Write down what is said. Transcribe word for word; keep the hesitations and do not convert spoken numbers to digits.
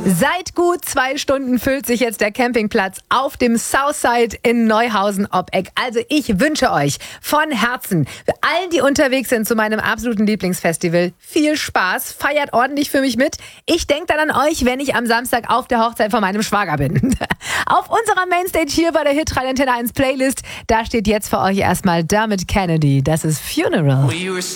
Seit gut zwei Stunden füllt sich jetzt der Campingplatz auf dem Southside in Neuhausen-Oppeck. Also ich wünsche euch von Herzen, für allen, die unterwegs sind zu meinem absoluten Lieblingsfestival, viel Spaß, feiert ordentlich für mich mit. Ich denke dann an euch, wenn ich am Samstag auf der Hochzeit von meinem Schwager bin. Auf unserer Mainstage hier bei der Hitradio Antenne eins Playlist, da steht jetzt für euch erstmal Dermot Kennedy. Das ist Funeral.